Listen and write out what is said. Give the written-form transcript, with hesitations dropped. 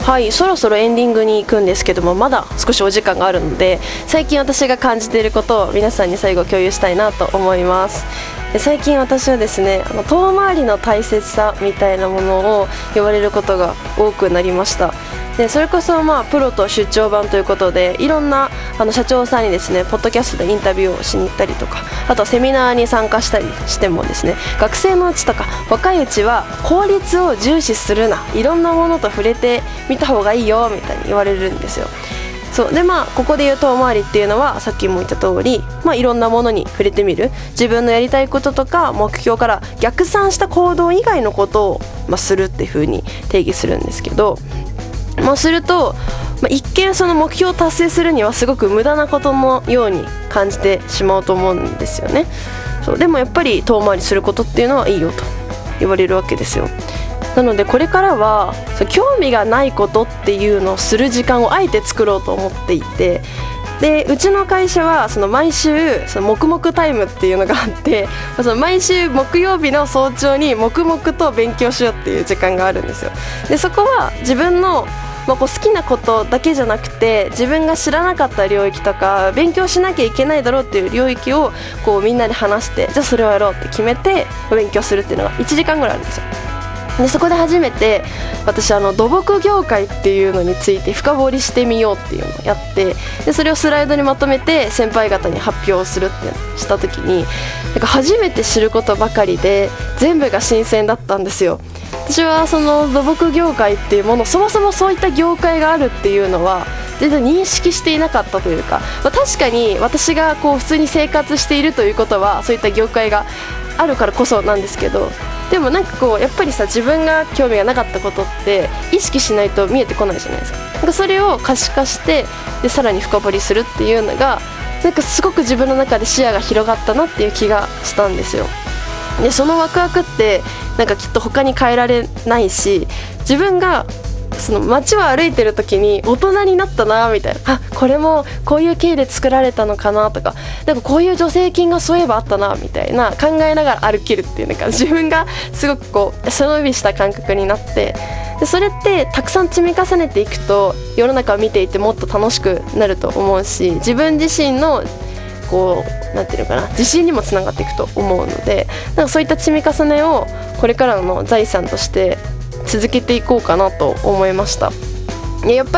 はい、そろそろエンディングに行くんですけども、まだ少しお時間があるので、最近私が感じていることを皆さんに最後共有したいなと思います。最近私はですね、遠回りの大切さみたいなものを言われることが多くなりました。でそれこそプロと出張版ということで、いろんな社長さんにですねポッドキャストでインタビューをしに行ったりとか、あとはセミナーに参加したりしてもですね、学生のうちとか若いうちは効率を重視するな、いろんなものと触れてみた方がいいよみたいに言われるんですよ。そうでここで言う遠回りっていうのは、さっきも言った通り、いろんなものに触れてみる、自分のやりたいこととか目標から逆算した行動以外のことを、するっていう風に定義するんですけど、すると、一見その目標を達成するにはすごく無駄なことのように感じてしまうと思うんですよね。そうでもやっぱり遠回りすることっていうのはいいよと言われるわけですよ。なのでこれからは興味がないことっていうのをする時間をあえて作ろうと思っていて、でうちの会社は毎週黙々タイムっていうのがあって、毎週木曜日の早朝に黙々と勉強しようっていう時間があるんですよ。でそこは自分の好きなことだけじゃなくて、自分が知らなかった領域とか勉強しなきゃいけないだろうっていう領域をみんなで話して、じゃあそれをやろうって決めて勉強するっていうのが1時間ぐらいあるんですよ。でそこで初めて私土木業界っていうのについて深掘りしてみようっていうのをやって、でそれをスライドにまとめて先輩方に発表するってした時に、初めて知ることばかりで全部が新鮮だったんですよ。私は土木業界っていうもの、そもそもそういった業界があるっていうのは全然認識していなかったというか、確かに私が普通に生活しているということはそういった業界があるからこそなんですけど、でもやっぱり自分が興味がなかったことって意識しないと見えてこないじゃないですか。それを可視化して、でさらに深掘りするっていうのがすごく自分の中で視野が広がったなっていう気がしたんですよ。でそのワクワクってきっと他に変えられないし、自分が街を歩いてる時に大人になったなみたいな、これもこういう経緯で作られたのかなとか、こういう助成金がそういえばあったなみたいな考えながら歩けるっていう自分がすごく背伸びした感覚になって、でそれってたくさん積み重ねていくと世の中を見ていてもっと楽しくなると思うし、自分自身のなんていうのかな、自信にもつながっていくと思うので、そういった積み重ねをこれからの財産として続けていこうかなと思いました。やっぱ